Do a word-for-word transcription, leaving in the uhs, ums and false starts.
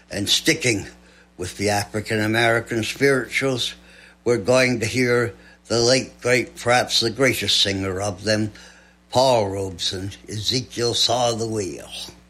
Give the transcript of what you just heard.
And sticking with the African-American spirituals, we're going to hear the late, great, perhaps the greatest singer of them, Paul Robeson. Ezekiel Saw the Wheel.